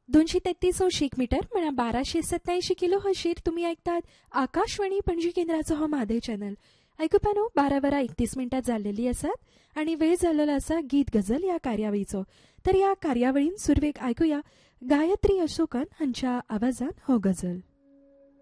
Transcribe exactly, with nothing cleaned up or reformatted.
दोनशे तेहतीस शेक मीटर म्हणा बाराशे सत्याऐंशी किलो हशीर तुम्ही ऐकतात आकाशवाणी पणजी केंद्राचो हो मादे चॅनल. ऐकुपानो बारा वरां एकतीस मिनटां जाल्लेली आसात आणि वेळ जाल्लो आसा गीत गजल ह्या कार्यावळीचो. तर ह्या कार्यावळीन सुरवेक ऐकुया गायत्री अशोकन हांच्या आवाजान हो गजल.